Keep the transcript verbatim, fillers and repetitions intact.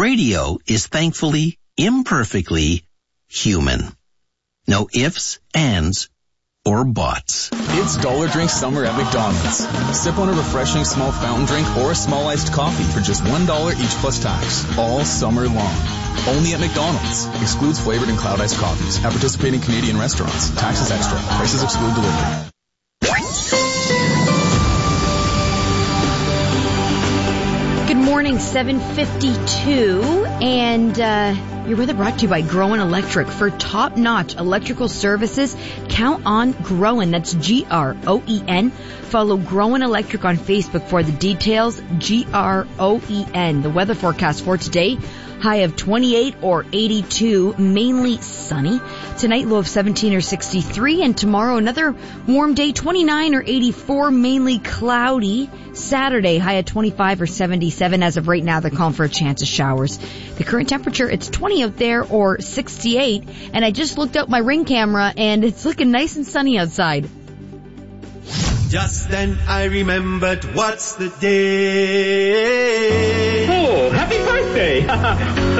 Radio is thankfully, imperfectly human. No ifs, ands, or buts. It's Dollar Drink Summer at McDonald's. Sip on a refreshing small fountain drink or a small iced coffee for just one dollar each plus tax. All summer long. Only at McDonald's. Excludes flavored and cloud iced coffees. At participating Canadian restaurants. Taxes extra. Prices exclude delivery. Good morning, seven fifty-two, and uh, your weather brought to you by Groen Electric. For top-notch electrical services, count on Groen. That's G R O E N. Follow Groen Electric on Facebook for the details. G R O E N. The weather forecast for today, high of twenty-eight or eighty-two, mainly sunny. Tonight, low of seventeen or sixty-three, and tomorrow another warm day, twenty-nine or eighty-four, mainly cloudy. Saturday, high of twenty-five or seventy-seven. As of right now, they're calling for a chance of showers. The current temperature, it's twenty out there or sixty-eight, and I just looked out my Ring camera, and it's looking nice and sunny outside. Just then I remembered what's the day. Oh, happy birthday!